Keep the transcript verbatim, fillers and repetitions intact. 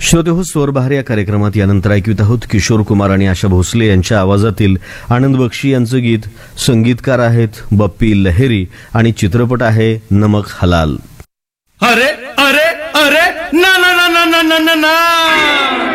श्रोते हो, स्वरबहार या कार्यक्रमात यानंतर ऐकवित आहोत किशोर कुमार आणि आशा भोसले यांच्या आवाजातील आनंद बक्षी यांचं गीत. संगीतकार आहेत बप्पी लहेरी आणि चित्रपट आहे नमक हलाल. अरे अरे अरे ना ना ना ना ना ना ना